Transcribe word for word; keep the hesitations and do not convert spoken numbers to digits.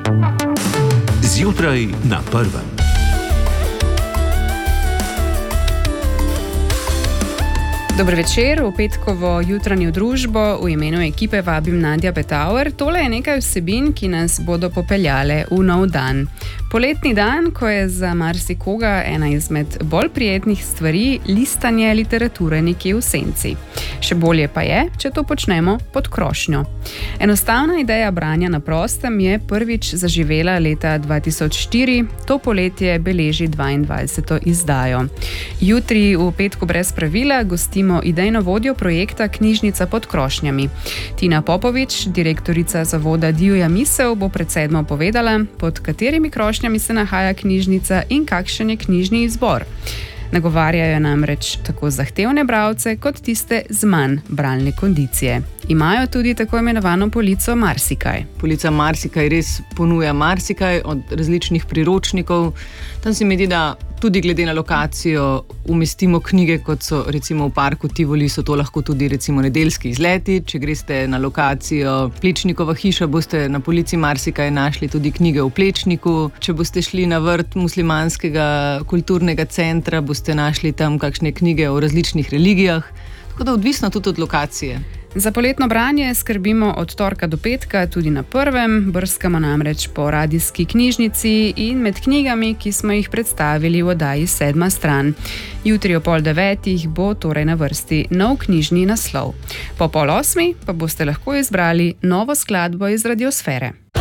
Zjutraj na prvem. Dober večer, v petkovo jutranjo družbo v imenu ekipe vabim Nadja Petauer. Tole je nekaj vsebin, ki nas bodo popeljale v nov dan. Poletni dan, ko je za marsikoga ena izmed bolj prijetnih stvari listanje literature nekje v senci. Še bolje pa je, če to počnemo pod krošnjo. Enostavna ideja branja na prostem je prvič zaživela leta dva tisoč štiri, to poletje beleži dvaindvajseto izdajo. Jutri v petku brez pravila gostimo idejno vodjo projekta Knjižnica pod krošnjami. Tina Popovič, direktorica zavoda Divja misel, bo pred sedmo povedala, pod katerimi krošnjami se nahaja knjižnica in kakšen je knjižni izbor. Nagovarjajo namreč tako zahtevne bralce, kot tiste z manj bralne kondicije. Imajo tudi tako imenovano polico Marsikaj. Polica Marsikaj res ponuja marsikaj od različnih priročnikov. Tam se mi zdi, da tudi glede na lokacijo umestimo knjige, kot so recimo v parku Tivoli, so to lahko tudi recimo nedeljski izleti. Če greste na lokacijo Plečnikova hiša, boste na polici Marsikaj našli tudi knjige v Plečniku. Če boste šli na vrt muslimanskega kulturnega centra, boste našli tam kakšne knjige o različnih religijah. Tako da odvisno tudi od lokacije. Za poletno branje skrbimo od torka do petka tudi na prvem, brskamo namreč po radijski knjižnici in med knjigami, ki smo jih predstavili v oddaji Sedma stran. Jutri o pol devetih bo torej na vrsti nov knjižni naslov. Po pol osmi pa boste lahko izbrali novo skladbo iz Radiosfere.